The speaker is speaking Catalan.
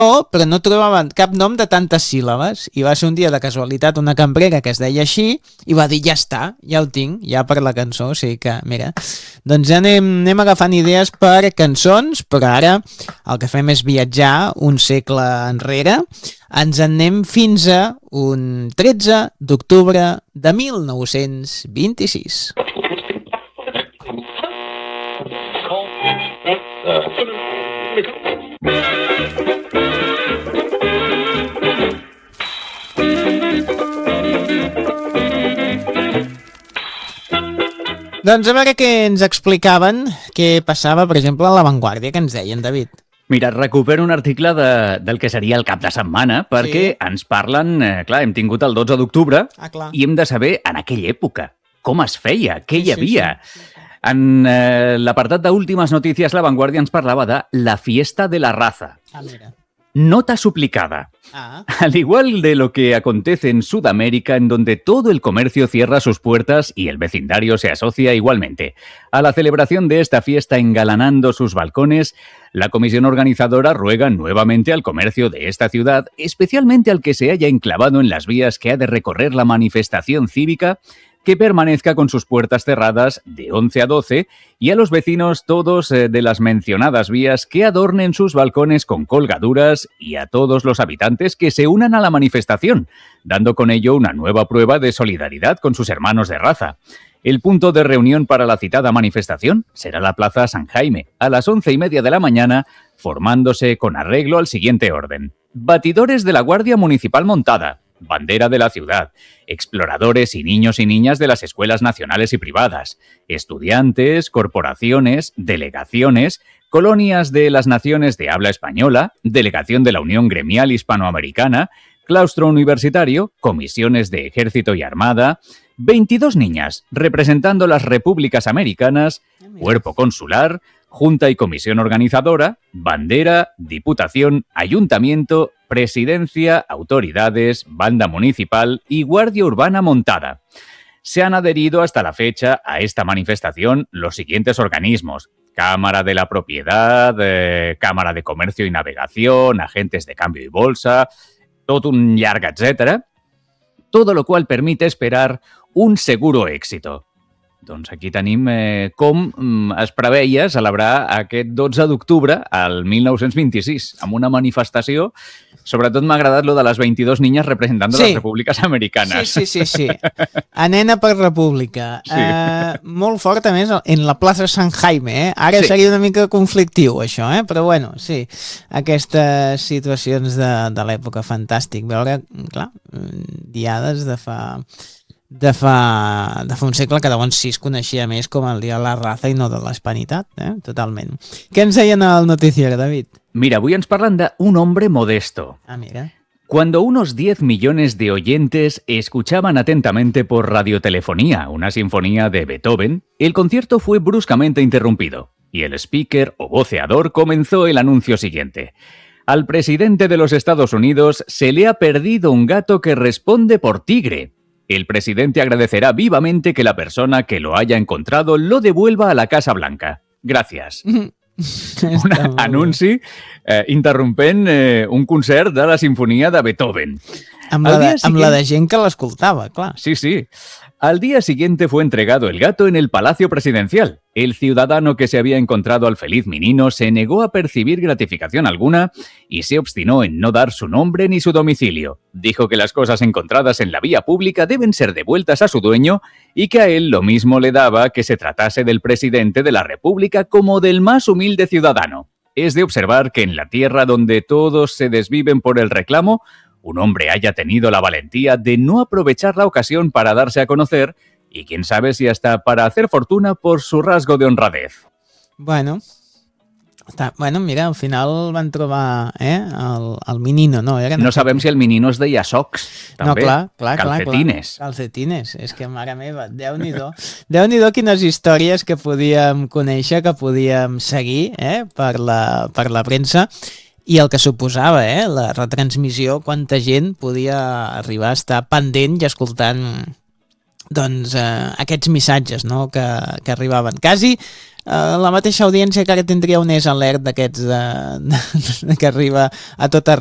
però no trobaven cap nom de tantes síl·labes i va ser un dia de casualitat una cambrera que es deia així i va dir ja està, ja ho tinc, ja per la cançó, o sigui que mira, doncs ja anem agafant idees per cançons, però ara el que fem és viatjar un segle enrere, ens en anem fins a un 13 d'octubre de 1926. Doncs a veure què ens explicaven, què passava, per exemple, a La Vanguardia, que ens deien, David. Mira, recupero un article del que seria el cap de setmana, perquè ens parlen, clar, hem tingut el 12 d'octubre i hem de saber en aquella època com es feia, què hi havia. Sí. En l'apartat d'últimes notícies, La Vanguardia ens parlava de la fiesta de la raza. Mira. Nota suplicada. Al igual de lo que acontece en Sudamérica, en donde todo el comercio cierra sus puertas y el vecindario se asocia igualmente a la celebración de esta fiesta engalanando sus balcones, la comisión organizadora ruega nuevamente al comercio de esta ciudad, especialmente al que se haya enclavado en las vías que ha de recorrer la manifestación cívica, que permanezca con sus puertas cerradas de 11 a 12 y a los vecinos todos de las mencionadas vías que adornen sus balcones con colgaduras y a todos los habitantes que se unan a la manifestación, dando con ello una nueva prueba de solidaridad con sus hermanos de raza. El punto de reunión para la citada manifestación será la Plaza San Jaime, a las 11:30 de la mañana, formándose con arreglo al siguiente orden. Batidores de la Guardia Municipal montada, bandera de la ciudad, exploradores y niños y niñas de las escuelas nacionales y privadas, estudiantes, corporaciones, delegaciones, colonias de las naciones de habla española, delegación de la Unión Gremial Hispanoamericana, claustro universitario, comisiones de ejército y armada, 22 niñas representando las repúblicas americanas, cuerpo consular, junta y comisión organizadora, bandera, diputación, ayuntamiento, presidencia, autoridades, banda municipal y guardia urbana montada. Se han adherido hasta la fecha a esta manifestación los siguientes organismos: Cámara de la Propiedad, Cámara de Comercio y Navegación, agentes de cambio y bolsa, tot un llarg etcètera, todo lo cual permite esperar un seguro éxito. Doncs aquí tenim com es preveia celebrar aquest 12 d'octubre al 1926, amb una manifestació. Sobretot m'ha agradat lo de les 22 niñas representant les repúbliques americanes. Sí. A nena per república. Sí. Molt fort, a més, en la plaça San Jaime. Ara seria una mica conflictiu, això, però bueno, sí. Aquestes situacions de l'època, fantàstic. Veure, clar, diades de fa un segle que llavors sí es coneixia més com el dia de la raza i no de la hispanitat, totalment. Què ens deien al noticiari, David? Mira, avui ens parlen d'un hombre modesto. Mira. Cuando unos 10 millones de oyentes escuchaban atentamente por radiotelefonía una sinfonía de Beethoven, el concierto fue bruscamente interrumpido y el speaker o voceador comenzó el anuncio siguiente. Al presidente de los Estados Unidos se le ha perdido un gato que responde por tigre. El presidente agradecerá vivamente que la persona que lo haya encontrado lo devuelva a la Casa Blanca. Gracias. Un anunci interrompent un concert de la sinfonia de Beethoven. Amb la de gent que l'escoltava, clar. Sí. Al día siguiente fue entregado el gato en el Palacio Presidencial. El ciudadano que se había encontrado al feliz menino se negó a percibir gratificación alguna y se obstinó en no dar su nombre ni su domicilio. Dijo que las cosas encontradas en la vía pública deben ser devueltas a su dueño y que a él lo mismo le daba que se tratase del presidente de la República como del más humilde ciudadano. Es de observar que en la tierra donde todos se desviven por el reclamo, un hombre haya tenido la valentía de no aprovechar la ocasión para darse a conocer y quién sabe si hasta para hacer fortuna por su rasgo de honradez. Bueno, mira, al final van trobar el menino, no? No sabem si el menino es deia Socs, també. No, clar. Calcetines. Calcetines, és que, mare meva, Déu-n'hi-do. Déu-n'hi-do quines històries que podíem conèixer, que podíem seguir per la premsa. I el que suposava, la retransmissió, quanta gent podia arribar a estar pendent i escoltant aquests missatges, no? que arribaven. Quasi la mateixa audiència que ara tindria un alert d'aquests que arriba a tot arreu